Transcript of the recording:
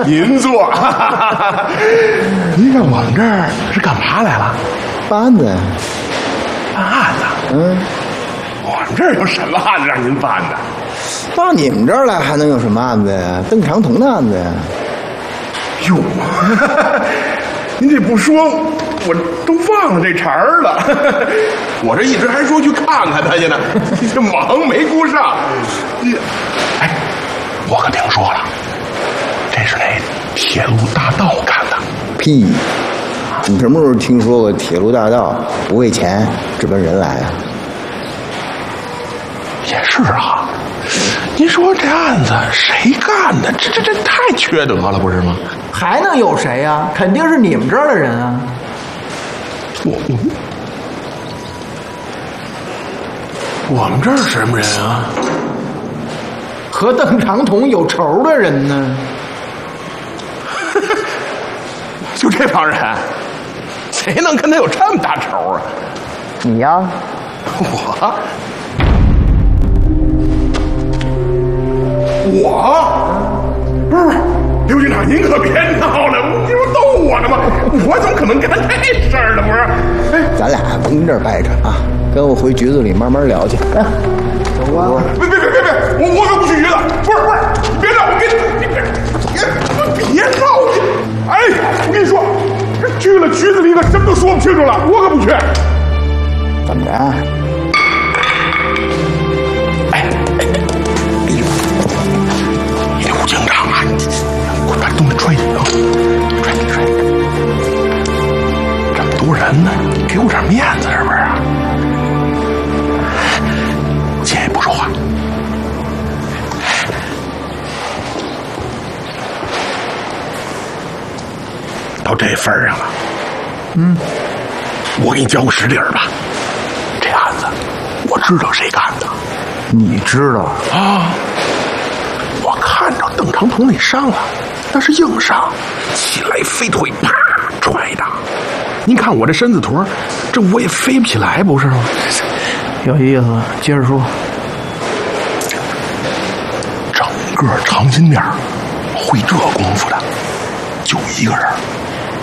您坐。您看我们这儿是干嘛来了？ 办案子呀。 办案子？我们这儿有什么案子让您办的？ 到你们这儿来还能有什么案子呀？邓长彤的案子呀。 哟，您这不说，我都忘了这茬儿了。我这一直还说去看看他去呢，这忙没顾上。哎，我可听说了，这是那铁路大道干的。 屁！你什么时候听说过铁路大道不为钱直奔人来啊？ 也是啊，您说这案子谁干的？这太缺德了，不是吗？ 还能有谁呀？肯定是你们这儿的人啊！ 我们这儿是什么人啊？ 和邓长彤有仇的人呢？ 就这帮人，谁能跟他有这么大仇啊？ 你呀？不是， 刘局长，您可别闹了，你不逗我呢吗？我怎么可能干这事儿呢？不是，哎， 咱俩甭跟这儿掰扯啊，跟我回局子里慢慢聊去。哎，走啊！ 别，我可不去局子。不是，你别闹，你别闹！哎，我跟你说，这去了局子里可什么都说不清楚了，我可不去。 怎么着？ 刘警长啊，快把东西揣起啊！揣。这么多人呢，你给我点面子是不是啊？先也不说话。到这份儿上了，我给你交个实底儿吧。这案子我知道谁干的。 你知道啊？我看着邓长彤那伤了，那是硬伤，起来飞腿啪踹的。您看我这身子坨，这我也飞不起来，不是吗？ 有意思，接着说。 整个长辛店会这功夫的，就一个人。